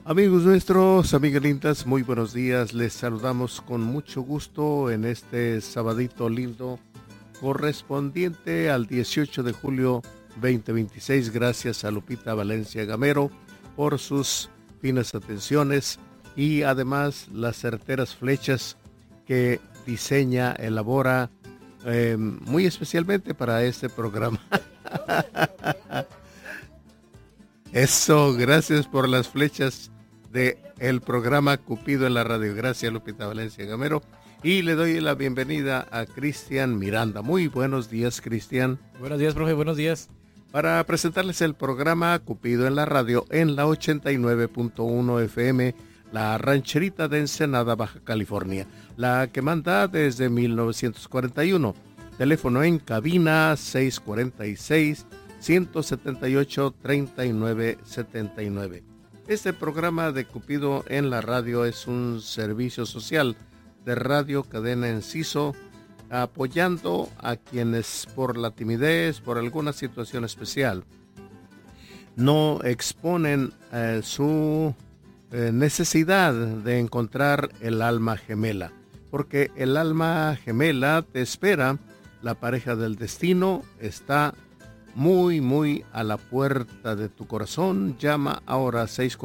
Amigos nuestros, amigas lindas, muy buenos días. Les saludamos con mucho gusto en este sabadito lindo correspondiente al 18 de julio 2026. Gracias a Lupita Valencia Gamero por sus finas atenciones y además las certeras flechas que diseña, elabora muy especialmente para este programa. Eso, gracias por las flechas del programa Cupido en la radio. Gracias, Lupita Valencia Gamero. Y le doy la bienvenida a Cristian Miranda. Muy buenos días, Cristian. Buenos días, profe, buenos días. Para presentarles el programa Cupido en la radio en la 89.1 FM, la rancherita de Ensenada, Baja California, la que manda desde 1941. Teléfono en cabina 646-178-3979. Este programa de Cupido en la radio es un servicio social de Radio Cadena Enciso, apoyando a quienes por la timidez, por alguna situación especial, no exponen su necesidad de encontrar el alma gemela. Porque el alma gemela te espera, la pareja del destino está muy a la puerta de tu corazón. Llama ahora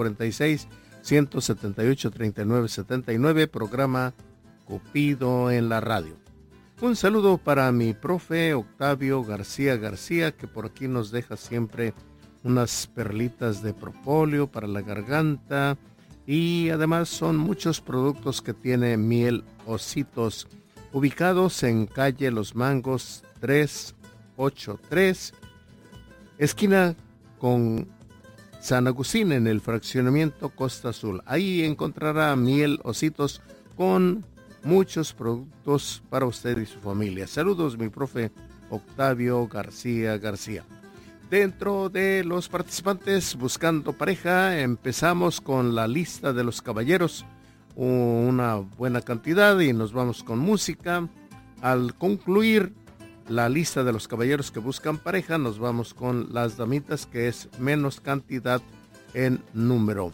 646-178-3979, programa Cupido en la radio. Un saludo para mi profe Octavio García, que por aquí nos deja siempre unas perlitas de propóleo para la garganta, y además son muchos productos que tiene Miel Ositos, ubicados en calle Los Mangos 383, esquina con San Agustín, en el fraccionamiento Costa Azul. Ahí encontrará Miel Ositos con muchos productos para usted y su familia. Saludos, mi profe Octavio García. Dentro de los participantes buscando pareja, empezamos con la lista de los caballeros, una buena cantidad, y nos vamos con música. Al concluir la lista de los caballeros que buscan pareja, nos vamos con las damitas, que es menos cantidad en número.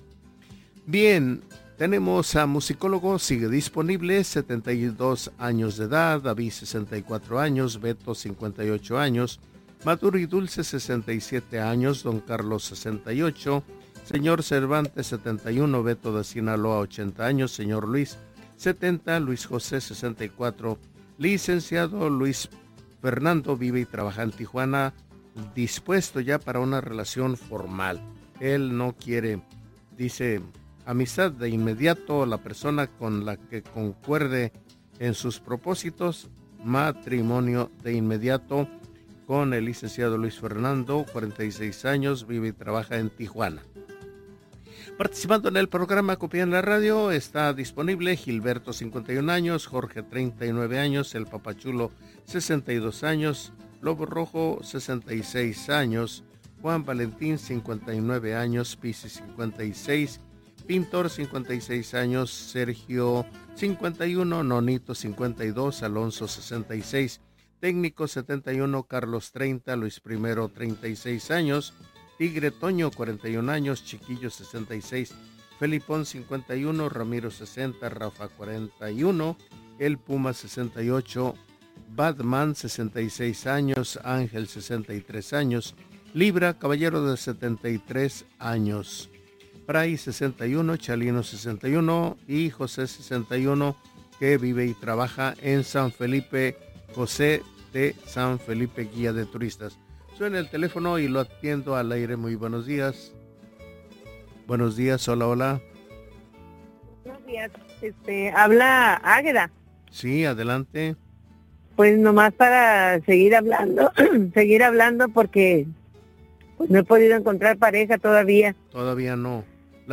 Bien, tenemos a musicólogo, sigue disponible, 72 años de edad, David 64 años, Beto 58 años, Maduro y Dulce 67 años, Don Carlos 68, Señor Cervantes 71, Beto de Sinaloa 80 años, Señor Luis 70, Luis José 64, Licenciado Luis Fernando vive y trabaja en Tijuana, dispuesto ya para una relación formal. Él no quiere, dice, amistad de inmediato, la persona con la que concuerde en sus propósitos, matrimonio de inmediato con el licenciado Luis Fernando, 46 años, vive y trabaja en Tijuana. Participando en el programa Cupido en la radio está disponible Gilberto, 51 años, Jorge, 39 años, El Papachulo, 62 años, Lobo Rojo, 66 años, Juan Valentín, 59 años, Pisi, 56, Pintor, 56 años, Sergio, 51, Nonito, 52, Alonso, 66, Técnico, 71, Carlos, 30, Luis Primero, 36 años, Tigre Toño, 41 años, Chiquillo 66, Felipón 51, Ramiro 60, Rafa 41, El Puma 68, Batman 66 años, Ángel 63 años, Libra Caballero de 73 años, Fray 61, Chalino 61 y José 61, que vive y trabaja en San Felipe, José de San Felipe, guía de turistas. Suena el teléfono y lo atiendo al aire. Muy buenos días. Buenos días, hola. Buenos días, habla Águeda. Sí, adelante. Pues nomás para seguir hablando, porque pues no he podido encontrar pareja todavía. Todavía no.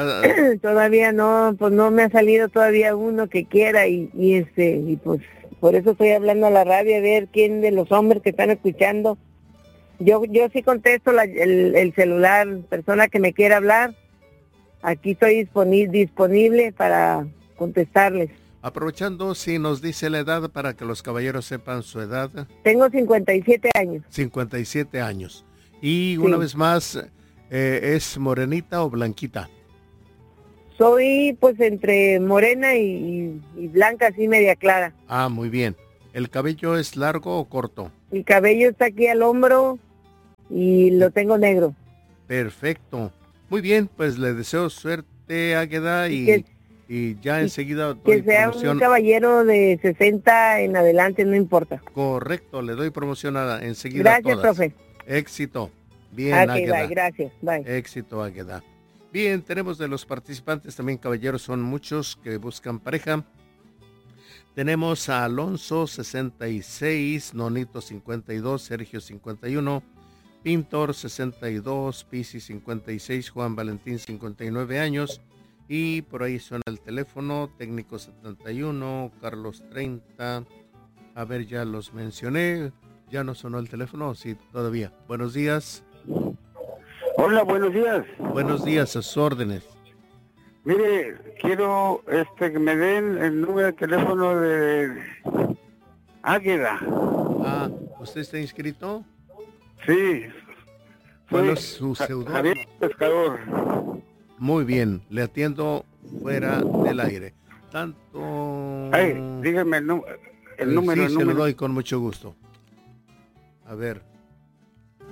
Todavía no, pues no me ha salido todavía uno que quiera y pues por eso estoy hablando a la radio a ver quién de los hombres que están escuchando. Yo sí contesto el celular, persona que me quiera hablar, aquí estoy disponible para contestarles. Aprovechando, si nos dice la edad para que los caballeros sepan su edad. Tengo 57 años. 57 años. Y una vez más, ¿es morenita o blanquita? Soy pues entre morena y blanca, así media clara. Ah, muy bien. ¿El cabello es largo o corto? El cabello está aquí al hombro y lo tengo negro. Perfecto. Muy bien, pues le deseo suerte, Águeda, y ya enseguida doy Que sea promoción. un caballero de 60 en adelante, no importa. Correcto, le doy promoción enseguida. Gracias, a todas. profe. Éxito. Bien, Ok, Águeda. bye, gracias, bye. Éxito, Águeda. Bien, tenemos de los participantes también, caballeros, son muchos que buscan pareja. Tenemos a Alonso 66, Nonito 52, Sergio 51, Pintor 62, Pisi 56, Juan Valentín 59 años. Y por ahí suena el teléfono, Técnico 71, Carlos 30. A ver, ya los mencioné. ¿Ya no sonó el teléfono? Sí, todavía. Buenos días. Hola, buenos días. Buenos días, a sus órdenes. Mire, quiero que me den el número de teléfono de Águeda. Ah, ¿usted está inscrito? Sí. ¿Cuál es su seudónimo? Javier Pescador. Muy bien, le atiendo fuera del aire. Tanto... Ay, dígame el número. Sí, se lo doy con mucho gusto. A ver,